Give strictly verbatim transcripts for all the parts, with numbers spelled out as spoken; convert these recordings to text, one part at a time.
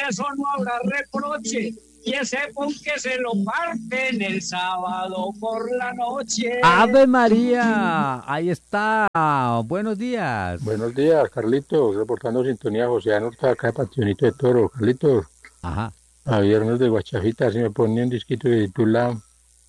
eso no habrá reproche. Y ese pon que se lo parten el sábado por la noche. ¡Ave María! Ahí está. Buenos días. Buenos días, Carlitos. Reportando sintonía José Anorta, acá de Panteonito de Toro. Carlitos. Ajá. A viernes de Guachafita, si me pone un disquito que titula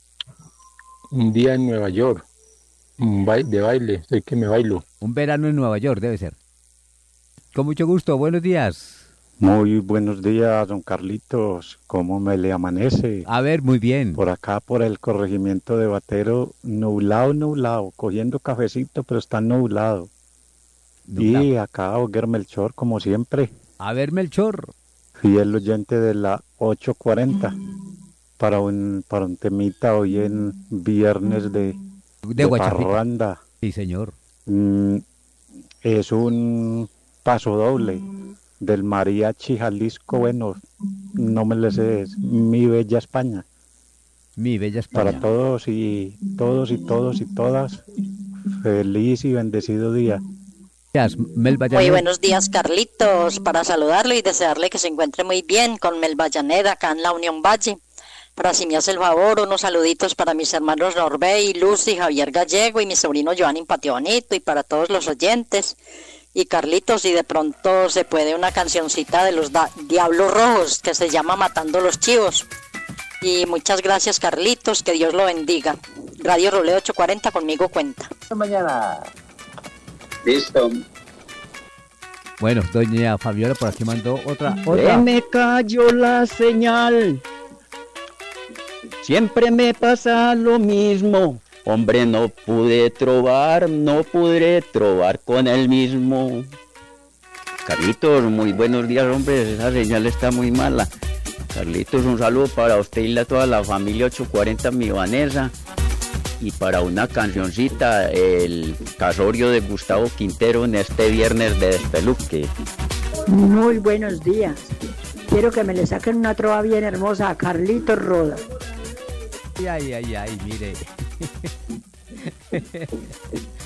Un día en Nueva York. Un ba- de baile, estoy que me bailo. Un verano en Nueva York, debe ser. Con mucho gusto. Buenos días. Muy buenos días, don Carlitos. ¿Cómo me le amanece? A ver, muy bien. Por acá, por el corregimiento de Batero, nublado, nublado, cogiendo cafecito, pero está nublado. Nublado. Y acá, Oguer Melchor, como siempre, A ver, Melchor. fiel oyente de la ocho cuarenta, para un, para un temita hoy en viernes de, De de Guachafita. parranda. Sí, señor. Mm, es un paso doble del Mariachi Jalisco, bueno, no me le sé, es Mi Bella España. Mi bella España. Para todos y todos y todos y todas, feliz y bendecido día. Gracias, Mel Muy Vallaneda. buenos días, Carlitos, para saludarlo y desearle que se encuentre muy bien con Mel Vallaneda acá en la Unión Valle. Para si me hace el favor, unos saluditos para mis hermanos Norbey, Lucy, Javier Gallego y mi sobrino Giovanni Pationito y para todos los oyentes. Y Carlitos, si de pronto se puede una cancioncita de los da- Diablos Rojos que se llama Matando los Chivos. Y muchas gracias, Carlitos, que Dios lo bendiga. Radio Roleo ocho cuarenta, conmigo cuenta. Mañana. Listo. Bueno, doña Fabiola por aquí mandó otra. Se otra. me cayó la señal. Siempre me pasa lo mismo. Hombre, no pude trobar, no podré trobar con el mismo. Carlitos, muy buenos días, hombre. Esa señal está muy mala. Carlitos, un saludo para usted y a toda la familia ocho cuarenta, mi Vanessa. Y para una cancioncita, el casorio de Gustavo Quintero en este viernes de despeluque. Muy buenos días. Quiero que me le saquen una trova bien hermosa a Carlitos Roda. Ay, ay, ay, ay, mire.